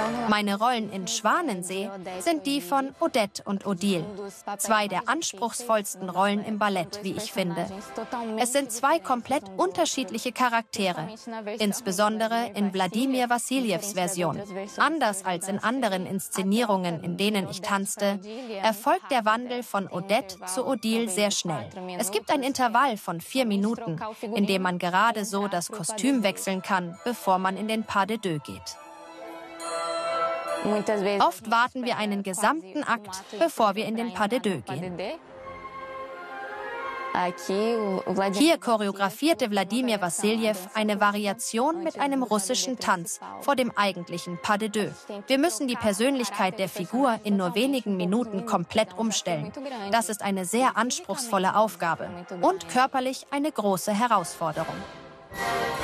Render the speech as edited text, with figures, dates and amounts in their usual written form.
Meine Rollen in Schwanensee sind die von Odette und Odile. 2 der anspruchsvollsten Rollen im Ballett, wie ich finde. Es sind 2 komplett unterschiedliche Charaktere, insbesondere in Wladimir Wassiljews Version. Anders als in anderen Inszenierungen, in denen ich tanzte, erfolgt der Wandel von Odette zu Odile sehr schnell. Es gibt ein Intervall von 4 Minuten, in dem man gerade so das Kostüm wechseln kann, bevor man in den Pas de Deux geht. Oft warten wir einen gesamten Akt, bevor wir in den Pas de Deux gehen. Hier choreografierte Wladimir Wassiljew eine Variation mit einem russischen Tanz vor dem eigentlichen Pas de Deux. Wir müssen die Persönlichkeit der Figur in nur wenigen Minuten komplett umstellen. Das ist eine sehr anspruchsvolle Aufgabe und körperlich eine große Herausforderung.